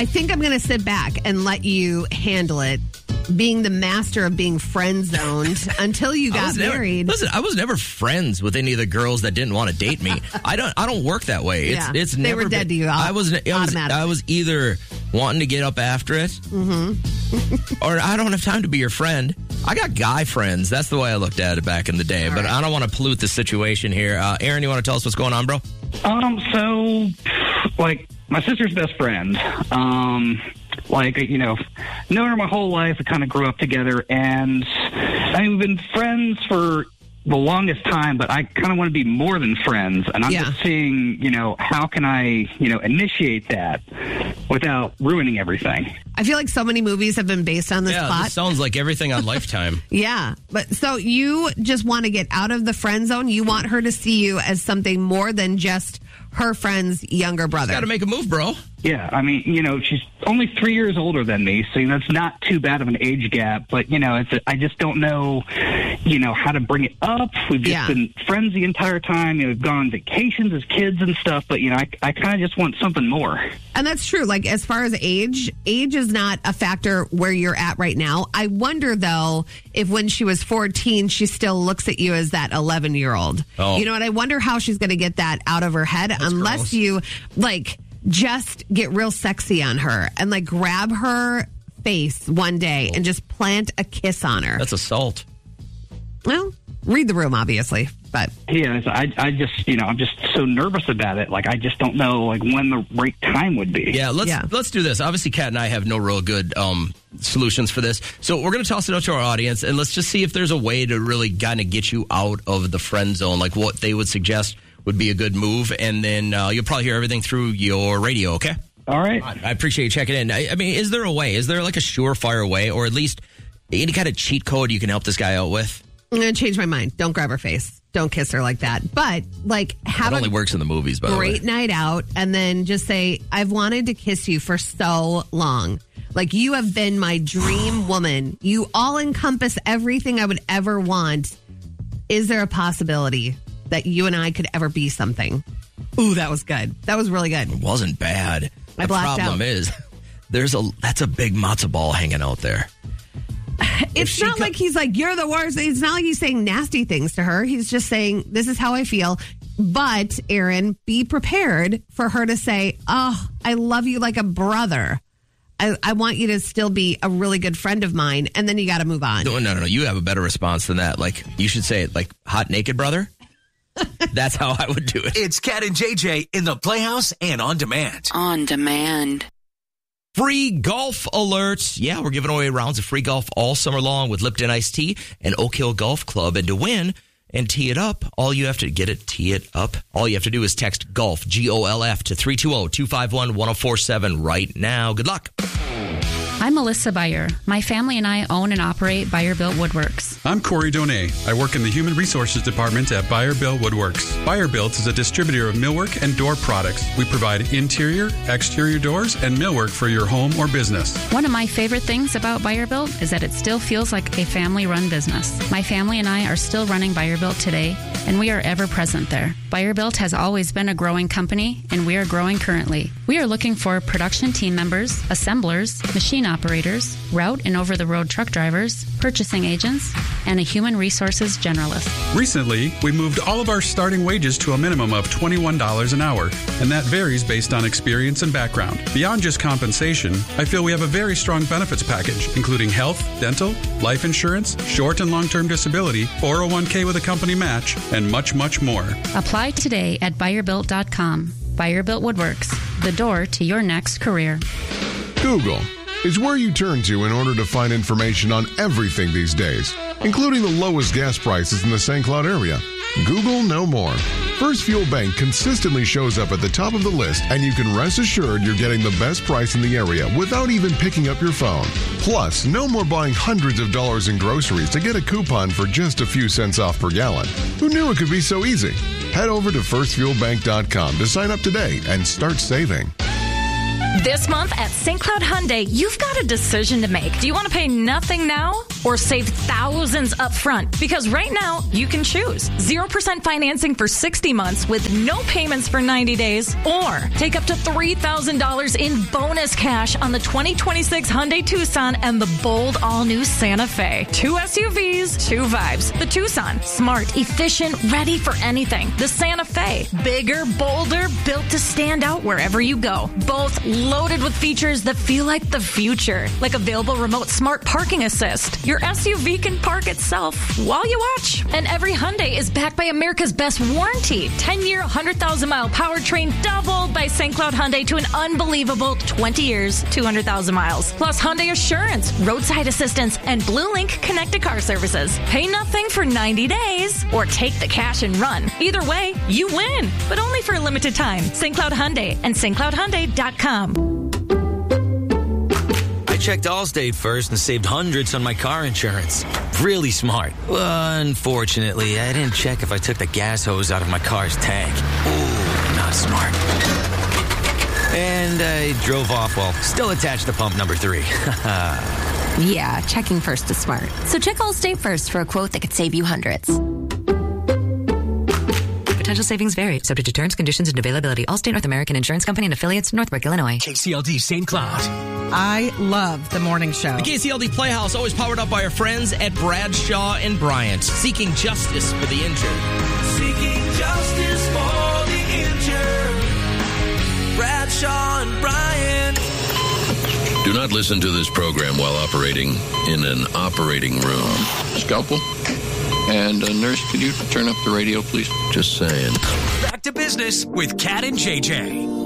I think I'm going to sit back and let you handle it, being the master of being friend zoned until you got married. Listen, I was never friends with any of the girls that didn't want to date me. I don't work that way. It's they never were dead to you. I was either wanting to get up after it, or I don't have time to be your friend. I got guy friends. That's the way I looked at it back in the day. But I don't want to pollute the situation here. Aaron, you want to tell us what's going on, bro? So, like, my sister's best friend, known her my whole life. We kind of grew up together, and we've been friends for the longest time, but I kind of want to be more than friends, and I'm just seeing, how can I, initiate that without ruining everything. I feel like so many movies have been based on this plot. This sounds like everything on Lifetime. Yeah, but so you just want to get out of the friend zone. You want her to see you as something more than just her friend's younger brother. Got to make a move, bro. Yeah, she's only 3 years older than me, so it's not too bad of an age gap. But I just don't know, how to bring it up. We've just been friends the entire time. We've gone on vacations as kids and stuff. But I kind of just want something more. And that's true. Like, as far as age is not a factor where you're at right now. I wonder, though, if when she was 14, she still looks at you as that 11-year-old. Oh. You know what? I wonder how she's going to get that out of her head. That's unless gross. you, just get real sexy on her and, grab her face one day and just plant a kiss on her. That's assault. Well, read the room, obviously. But yeah, I just, I'm just so nervous about it. I just don't know, when the right time would be. Yeah, let's do this. Obviously, Kat and I have no real good solutions for this. So we're going to toss it out to our audience, and let's just see if there's a way to really kind of get you out of the friend zone, like what they would suggest would be a good move. And then you'll probably hear everything through your radio, okay? All right. I appreciate you checking in. I mean, is there a way? Is there a surefire way, or at least any kind of cheat code you can help this guy out with? I'm going to change my mind. Don't grab her face. Don't kiss her like that. But, have it only works in the movies, by the way. Great night out, and then just say, I've wanted to kiss you for so long. You have been my dream woman. You all encompass everything I would ever want. Is there a possibility that you and I could ever be something? Ooh, that was good. That was really good. It wasn't bad. I blacked out. The problem is, that's a big matzo ball hanging out there. It's not like he's you're the worst. It's not like he's saying nasty things to her. He's just saying, this is how I feel. But, Aaron, be prepared for her to say, oh, I love you like a brother. I want you to still be a really good friend of mine. And then you got to move on. No. You have a better response than that. You should say it hot naked brother. That's how I would do it. It's Kat and JJ in the Playhouse and On Demand. On Demand. Free golf alert. Yeah, we're giving away rounds of free golf all summer long with Lipton Iced Tea and Oak Hill Golf Club. And to win and tee it up, all you have to do is text GOLF, GOLF, to 320-251-1047 right now. Good luck. I'm Melissa Beyer. My family and I own and operate Beyer Built Woodworks. I'm Corey Donay. I work in the Human Resources Department at Beyer Built Woodworks. Beyer Built is a distributor of millwork and door products. We provide interior, exterior doors, and millwork for your home or business. One of my favorite things about Beyer Built is that it still feels like a family-run business. My family and I are still running Beyer Built today, and we are ever present there. Beyer Built has always been a growing company, and we are growing currently. We are looking for production team members, assemblers, machine operators, route and over-the-road truck drivers, purchasing agents, and a human resources generalist. Recently, we moved all of our starting wages to a minimum of $21 an hour, and that varies based on experience and background. Beyond just compensation, I feel we have a very strong benefits package, including health, dental, life insurance, short and long-term disability, 401k with a company match, and much, much more. Apply today at BeyerBuilt.com. Beyer Built Woodworks, the door to your next career. Google is where you turn to in order to find information on everything these days, including the lowest gas prices in the St. Cloud area. Google no more. First Fuel Bank consistently shows up at the top of the list, and you can rest assured you're getting the best price in the area without even picking up your phone. Plus, no more buying hundreds of dollars in groceries to get a coupon for just a few cents off per gallon. Who knew it could be so easy? Head over to firstfuelbank.com to sign up today and start saving. This month at St. Cloud Hyundai, you've got a decision to make. Do you want to pay nothing now or save thousands up front? Because right now, you can choose 0% financing for 60 months with no payments for 90 days, or take up to $3,000 in bonus cash on the 2026 Hyundai Tucson and the bold all-new Santa Fe. 2 SUVs, 2 vibes. The Tucson, smart, efficient, ready for anything. The Santa Fe, bigger, bolder, built to stand out wherever you go. Both loaded with features that feel like the future, like available remote smart parking assist. Your SUV can park itself while you watch. And every Hyundai is backed by America's best warranty. 10-year, 100,000-mile powertrain doubled by St. Cloud Hyundai to an unbelievable 20 years, 200,000 miles. Plus Hyundai Assurance, roadside assistance, and Blue Link connected car services. Pay nothing for 90 days or take the cash and run. Either way, you win, but only for a limited time. St. Cloud Hyundai and stcloudhyundai.com. I checked Allstate first and saved hundreds on my car insurance. Really smart. Unfortunately, I didn't check if I took the gas hose out of my car's tank. Ooh, not smart. And I drove off while still attached to pump number 3. Yeah, checking first is smart. So check Allstate first for a quote that could save you hundreds. Potential savings vary, subject to terms, conditions, and availability. Allstate North American Insurance Company and affiliates, Northbrook, Illinois. KCLD St. Cloud. I love the morning show. The KCLD Playhouse, always powered up by our friends at Bradshaw and Bryant, seeking justice for the injured. Seeking justice for the injured. Bradshaw and Bryant. Do not listen to this program while operating in an operating room. Scalpel? And nurse, could you turn up the radio, please? Just saying. Back to business with Kat and JJ.